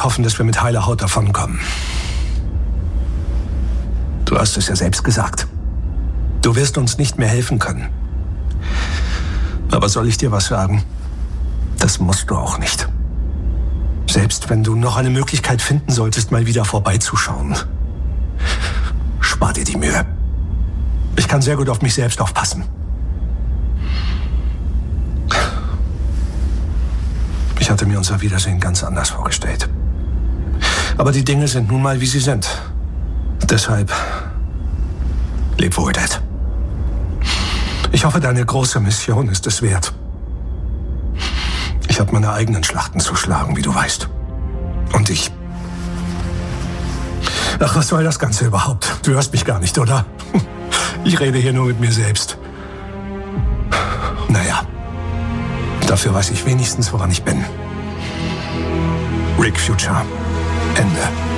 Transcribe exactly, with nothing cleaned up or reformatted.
uns hoffen, dass wir mit heiler Haut davonkommen. Du hast es ja selbst gesagt. Du wirst uns nicht mehr helfen können. Aber soll ich dir was sagen? Das musst du auch nicht. Selbst wenn du noch eine Möglichkeit finden solltest, mal wieder vorbeizuschauen. Spar dir die Mühe. Ich kann sehr gut auf mich selbst aufpassen. Ich hatte mir unser Wiedersehen ganz anders vorgestellt. Aber die Dinge sind nun mal, wie sie sind. Deshalb, leb wohl, Dad. Ich hoffe, deine große Mission ist es wert. Ich habe meine eigenen Schlachten zu schlagen, wie du weißt. Und ich... Ach, was soll das Ganze überhaupt? Du hörst mich gar nicht, oder? Ich rede hier nur mit mir selbst. Naja, dafür weiß ich wenigstens, woran ich bin. Rick Future. Ende.